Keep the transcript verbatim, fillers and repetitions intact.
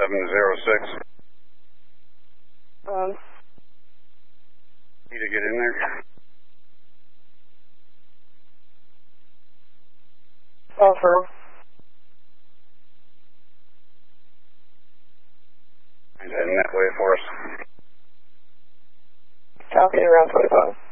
seven zero six. Um. Need to get in there. Confirm. He's heading that way for us. Falcon around twenty-five.